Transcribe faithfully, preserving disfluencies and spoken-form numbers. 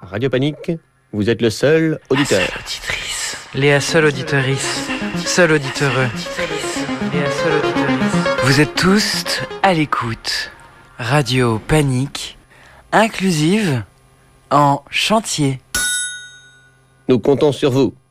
Radio Panique, vous êtes le seul auditeur. La seule auditrice. Léa, seule auditorice. Seul auditeur. Léa, seule auditorice. Vous êtes tous à l'écoute. Radio Panique, inclusive, en chantier. Nous comptons sur vous.